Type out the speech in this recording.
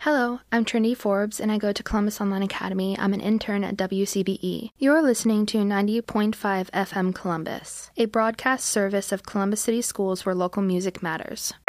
Hello, I'm Trinity Forbes, and I go to Columbus Online Academy. I'm an intern at WCBE. You're listening to 90.5 FM Columbus, a broadcast service of Columbus City Schools where local music matters.